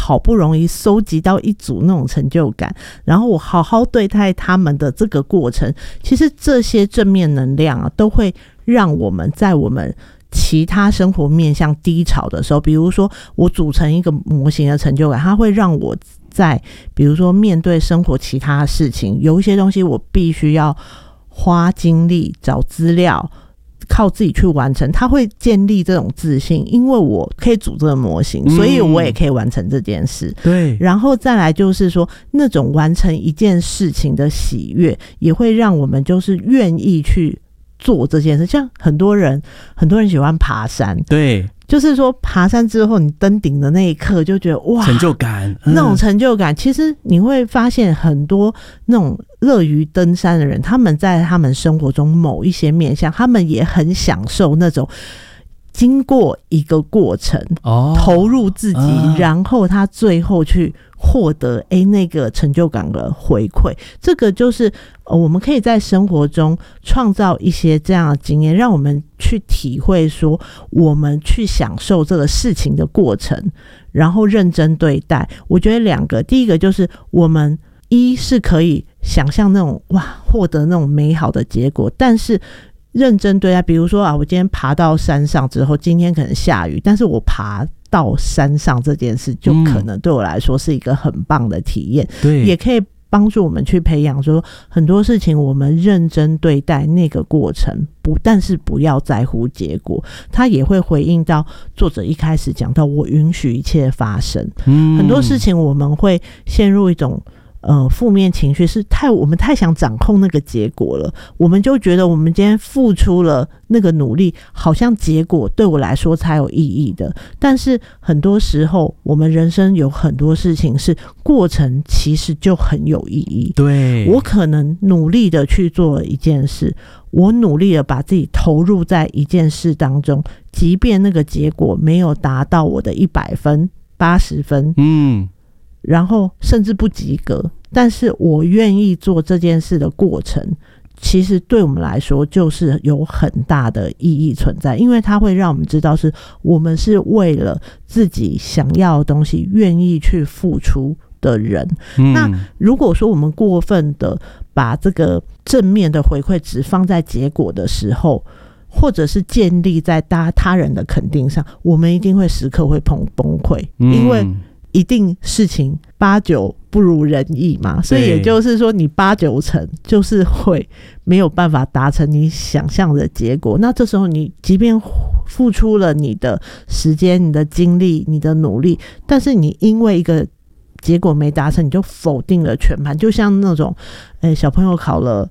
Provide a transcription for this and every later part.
好不容易收集到一组那种成就感，然后我好好对待他们的这个过程，其实这些正面能量啊，都会让我们在我们其他生活面向低潮的时候，比如说我组成一个模型的成就感，它会让我在比如说面对生活其他的事情，有一些东西我必须要花精力找资料靠自己去完成，它会建立这种自信，因为我可以组这个模型，所以我也可以完成这件事。 对， 然后再来就是说，那种完成一件事情的喜悦，也会让我们就是愿意去做这件事。像很多人喜欢爬山， 对， 就是说爬山之后你登顶的那一刻就觉得哇， 成就感， 那种成就感。其实你会发现很多那种乐于登山的人，他们在他们生活中某一些面向，他们也很享受那种经过一个过程，投入自己，然后他最后去获得那个成就感的回馈。这个就是我们可以在生活中创造一些这样的经验，让我们去体会说我们去享受这个事情的过程，然后认真对待。我觉得两个，第一个就是我们一是可以想象那种哇获得那种美好的结果，但是认真对待。比如说我今天爬到山上之后，今天可能下雨，但是我爬到山上这件事就可能对我来说是一个很棒的体验，对，也可以帮助我们去培养说很多事情我们认真对待那个过程，但是不要在乎结果。它也会回应到作者一开始讲到我允许一切发生，很多事情我们会陷入一种负面情绪，是我们太想掌控那个结果了，我们就觉得我们今天付出了那个努力，好像结果对我来说才有意义的。但是很多时候我们人生有很多事情是过程其实就很有意义。对，我可能努力的去做一件事，我努力的把自己投入在一件事当中，即便那个结果没有达到我的100分80分，然后甚至不及格，但是我愿意做这件事的过程，其实对我们来说就是有很大的意义存在，因为它会让我们知道是我们是为了自己想要的东西愿意去付出的人。那如果说我们过分的把这个正面的回馈只放在结果的时候，或者是建立在他人的肯定上，我们一定会时刻会崩溃，因为一定事情8-9不如人意嘛，所以也就是说你8-9成就是会没有办法达成你想象的结果。那这时候你即便付出了你的时间、你的精力、你的努力，但是你因为一个结果没达成，你就否定了全盘。就像那种小朋友考了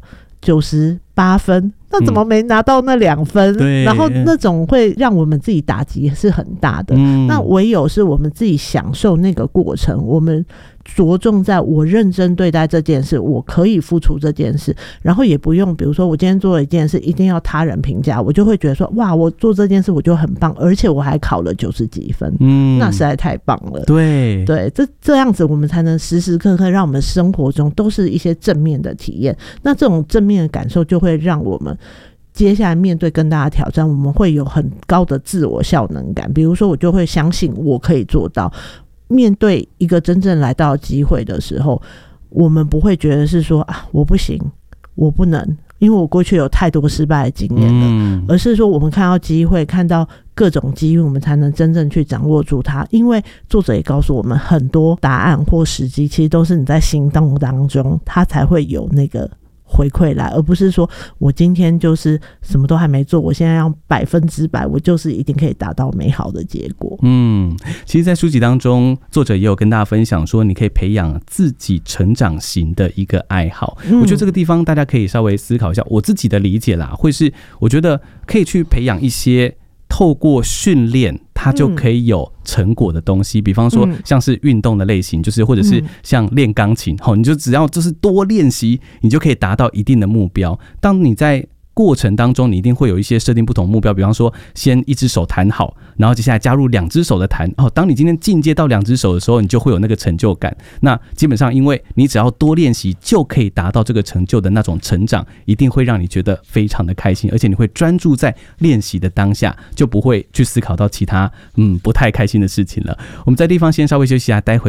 98分，那怎么没拿到那2分？然后那种会让我们自己打击是很大的。那唯有是我们自己享受那个过程，我们着重在我认真对待这件事，我可以付出这件事，然后也不用比如说我今天做了一件事一定要他人评价，我就会觉得说哇我做这件事我就很棒，而且我还考了90几分，那实在太棒了。对，这样子我们才能时时刻刻让我们生活中都是一些正面的体验。那这种正面的感受就会让我们接下来面对更大的挑战，我们会有很高的自我效能感。比如说我就会相信我可以做到，面对一个真正来到的机会的时候，我们不会觉得是说我不行我不能，因为我过去有太多失败的经验了，而是说我们看到机会，看到各种机遇，我们才能真正去掌握住它。因为作者也告诉我们，很多答案或时机其实都是你在行动当中它才会有那个回馈来，而不是说我今天就是什么都还没做，我现在要100%我就是一定可以达到美好的结果。 其实在书籍当中作者也有跟大家分享说，你可以培养自己成长型的一个爱好。我觉得这个地方大家可以稍微思考一下，我自己的理解啦，会是我觉得可以去培养一些透过训练它就可以有成果的东西，比方说像是运动的类型，就是或者是像练钢琴，你就只要就是多练习，你就可以达到一定的目标。当你在过程当中，你一定会有一些设定不同目标，比方说先1只手弹好，然后接下来加入2只手的弹。当你今天进阶到2只手的时候，你就会有那个成就感。那基本上因为你只要多练习就可以达到这个成就的那种成长，一定会让你觉得非常的开心，而且你会专注在练习的当下，就不会去思考到其他不太开心的事情了。我们在地方先稍微休息一下，待会